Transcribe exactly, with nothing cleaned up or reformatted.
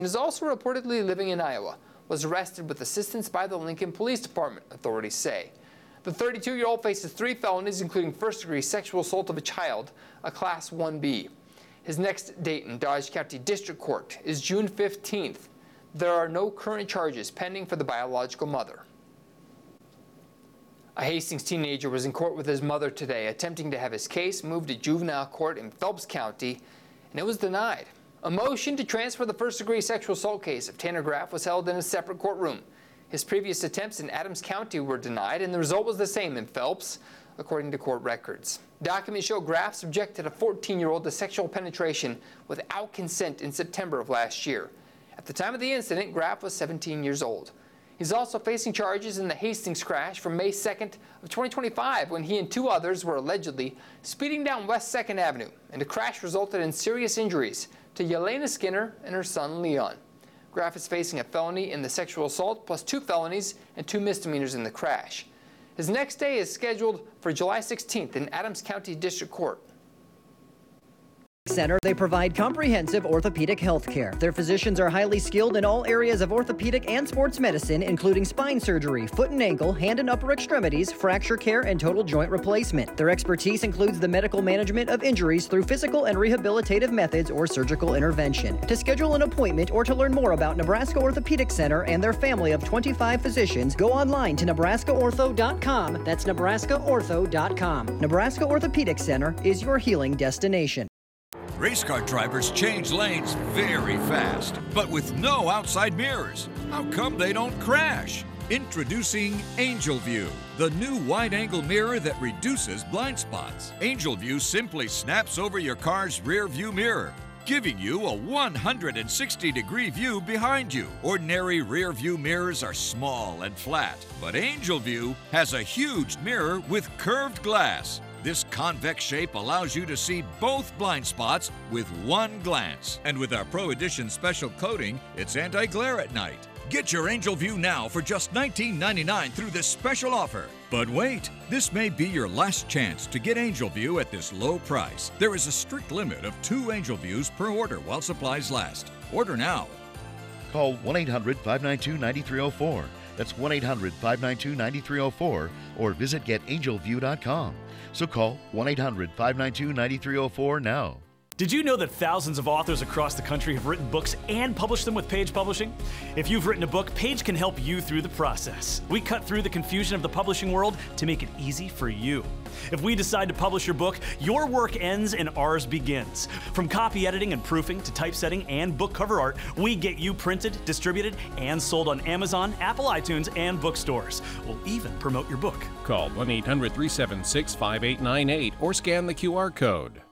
is also reportedly living in Iowa, was arrested with assistance by the Lincoln Police Department, authorities say. The thirty-two-year-old faces three felonies, including first-degree sexual assault of a child, a Class one B. His next date in Dodge County District Court is June fifteenth. There are no current charges pending for the biological mother. A Hastings teenager was in court with his mother today, attempting to have his case moved to juvenile court in Phelps County, and it was denied. A motion to transfer the first-degree sexual assault case of Tanner Graff was held in a separate courtroom. His previous attempts in Adams County were denied, and the result was the same in Phelps, according to court records. Documents show Graff subjected a fourteen-year-old to sexual penetration without consent in September of last year. At the time of the incident, Graff was seventeen years old. He's also facing charges in the Hastings crash from May second of twenty twenty-five, when he and two others were allegedly speeding down West second Avenue, and the crash resulted in serious injuries to Yelena Skinner and her son Leon. Graff is facing a felony in the sexual assault, plus two felonies and two misdemeanors in the crash. His next day is scheduled for July sixteenth in Adams County District Court. Center, they provide comprehensive orthopedic health care. Their physicians are highly skilled in all areas of orthopedic and sports medicine, including spine surgery, foot and ankle, hand and upper extremities, fracture care, and total joint replacement. Their expertise includes the medical management of injuries through physical and rehabilitative methods or surgical intervention. To schedule an appointment or to learn more about Nebraska Orthopedic Center and their family of twenty-five physicians, go online to nebraska ortho dot com. That's nebraska ortho dot com. Nebraska Orthopedic Center is your healing destination. Race car drivers change lanes very fast, but with no outside mirrors. How come they don't crash? Introducing Angel View, the new wide-angle mirror that reduces blind spots. Angel View simply snaps over your car's rear view mirror, giving you a one hundred sixty degree view behind you. Ordinary rear view mirrors are small and flat, but Angel View has a huge mirror with curved glass. This convex shape allows you to see both blind spots with one glance. And with our Pro Edition special coating, it's anti-glare at night. Get your Angel View now for just nineteen ninety-nine through this special offer. But wait, this may be your last chance to get Angel View at this low price. There is a strict limit of two Angel Views per order while supplies last. Order now. Call one eight hundred, five nine two, nine three zero four. That's one eight hundred, five nine two, nine three zero four or visit get angel view dot com. So call one eight hundred, five nine two, nine three zero four now. Did you know that thousands of authors across the country have written books and published them with Page Publishing? If you've written a book, Page can help you through the process. We cut through the confusion of the publishing world to make it easy for you. If we decide to publish your book, your work ends and ours begins. From copy editing and proofing to typesetting and book cover art, we get you printed, distributed, and sold on Amazon, Apple iTunes, and bookstores. We'll even promote your book. Call one eight hundred, three seven six, five eight nine eight or scan the Q R code.